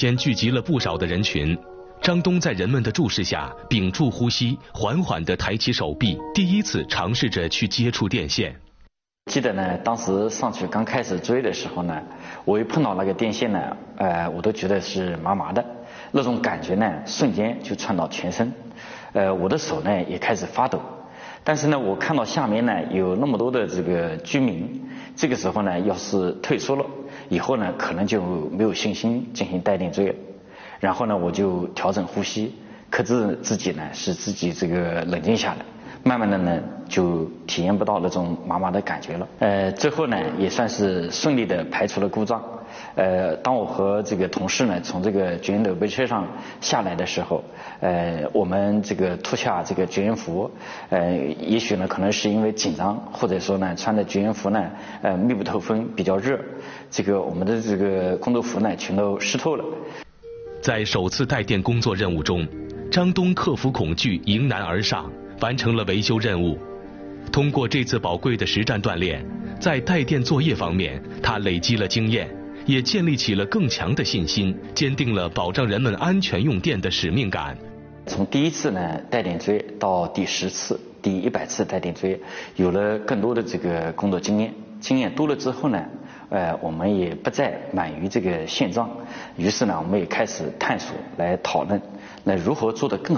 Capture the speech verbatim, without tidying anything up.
间聚集了不少的人群。张东在人们的注视下，屏住呼吸，缓缓地抬起手臂，第一次尝试着去接触电线。 记得呢，当时上去刚开始追的时候呢，我一碰到那个电线呢，呃，我都觉得是麻麻的，那种感觉呢，瞬间就窜到全身，呃，我的手呢也开始发抖。但是呢，我看到下面呢有那么多的这个居民，这个时候呢，要是退出了，以后呢，可能就没有信心进行带电追了。然后呢，我就调整呼吸，克制自己呢，使自己这个冷静下来。慢慢的呢，就体验不到那种麻麻的感觉了。呃，最后呢，也算是顺利的排除了故障。呃，当我和这个同事呢从这个绝缘陡背车上下来的时候，呃，我们这个脱下这个绝缘服，呃，也许呢可能是因为紧张，或者说呢穿的绝缘服呢，呃，密不透风，比较热，这个我们的这个工作服呢全都湿透了。 在首次带电工作任务中，张东克服恐惧，迎难而上，完成了维修任务。通过这次宝贵的实战锻炼，在带电作业方面，他累积了经验，也建立起了更强的信心，坚定了保障人们安全用电的使命感。 从第一次呢带电追到第十次、第一百次带电追，有了更多的这个工作经验。经验多了之后呢，呃，我们也不再满于这个现状，于是呢，我们也开始探索来讨论，那如何做得更好。